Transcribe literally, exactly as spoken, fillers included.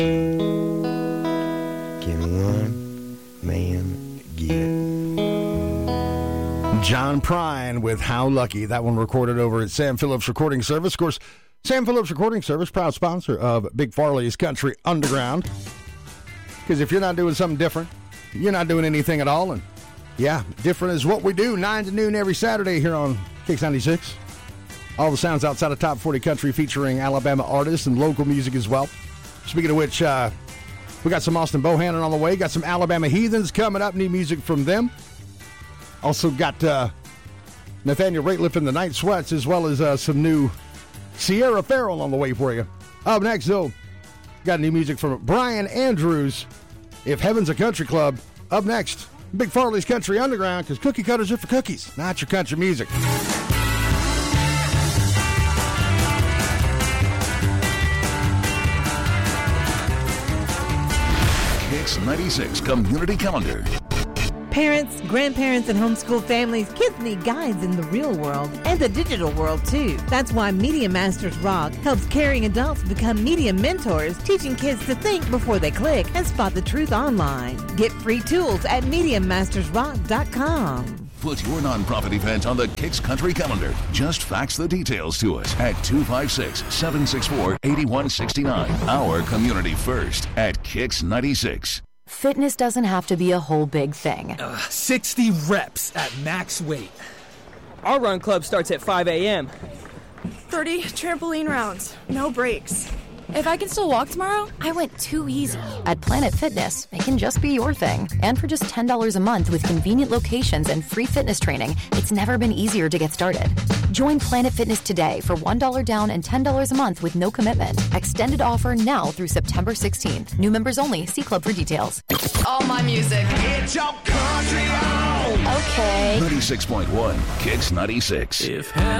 Can one man get? John Prine with How Lucky. That one recorded over at Sam Phillips Recording Service. Of course, Sam Phillips Recording Service, proud sponsor of Big Farley's Country Underground. Because if you're not doing something different, you're not doing anything at all. And yeah, different is what we do, nine to noon every Saturday here on Kicks ninety-six. All the sounds outside of Top forty Country featuring Alabama artists and local music as well. Speaking of which, uh, we got some Austin Bohannon on the way. Got some Alabama Heathens coming up. Need music from them. Also got uh, Nathaniel Rateliff and the Night Sweats, as well as uh, some new Sierra Farrell on the way for you. Up next, though, got new music from Brian Andrews, If Heaven's a Country Club. Up next, Big Farley's Country Underground, because cookie cutters are for cookies, not your country music. Kicks ninety-six Community Calendar. Parents, grandparents, and homeschool families, kids need guides in the real world and the digital world, too. That's why Media Masters Rock helps caring adults become media mentors, teaching kids to think before they click and spot the truth online. Get free tools at media masters rock dot com. Put your nonprofit event on the Kicks Country Calendar. Just fax the details to us at two five six, seven six four, eight one six nine. Our community first at Kicks ninety-six. Fitness doesn't have to be a whole big thing. Uh, sixty reps at max weight. Our run club starts at five a.m. thirty trampoline rounds, no breaks. If I can still walk tomorrow, I went too easy. At Planet Fitness, it can just be your thing. And for just ten dollars a month with convenient locations and free fitness training, it's never been easier to get started. Join Planet Fitness today for one dollar down and ten dollars a month with no commitment. Extended offer now through September sixteenth. New members only. See club for details. all my music. It's your country on. Okay. ninety-six point one Kicks ninety-six. If